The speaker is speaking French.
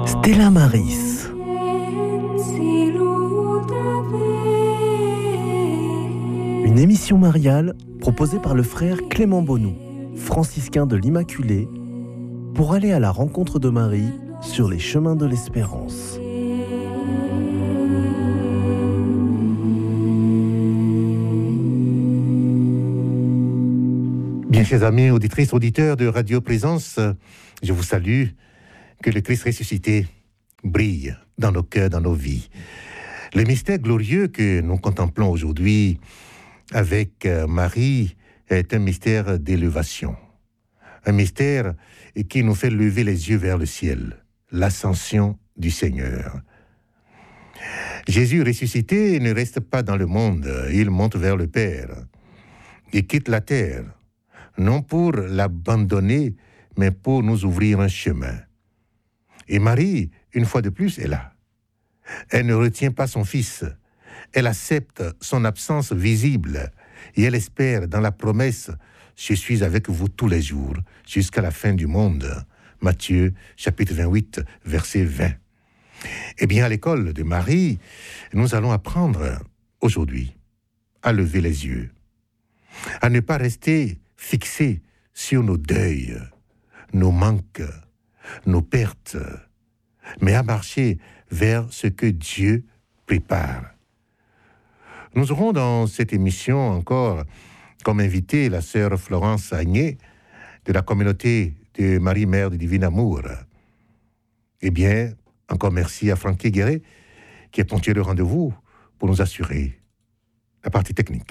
Stella Maris. Une émission mariale proposée par le frère Clément Bonou, franciscain de l'Immaculée, pour aller à la rencontre de Marie sur les chemins de l'espérance. Bien, chers amis, auditrices, auditeurs de Radio Présence, je vous salue. Que le Christ ressuscité brille dans nos cœurs, dans nos vies. Le mystère glorieux que nous contemplons aujourd'hui avec Marie est un mystère d'élévation. Un mystère qui nous fait lever les yeux vers le ciel. L'ascension du Seigneur. Jésus ressuscité ne reste pas dans le monde. Il monte vers le Père. Il quitte la terre. Non pour l'abandonner, mais pour nous ouvrir un chemin. Et Marie, une fois de plus, est là. Elle ne retient pas son fils. Elle accepte son absence visible et elle espère dans la promesse « Je suis avec vous tous les jours, jusqu'à la fin du monde ». Matthieu, chapitre 28, verset 20. Eh bien, à l'école de Marie, nous allons apprendre aujourd'hui à lever les yeux, à ne pas rester fixés sur nos deuils, nos manques, nos pertes, mais à marcher vers ce que Dieu prépare. Nous aurons dans cette émission encore comme invité la sœur Florence Agné de la communauté de Marie-Mère du Divin Amour. Eh bien, encore merci à Francky Guéret qui est ponctué le rendez-vous pour nous assurer la partie technique.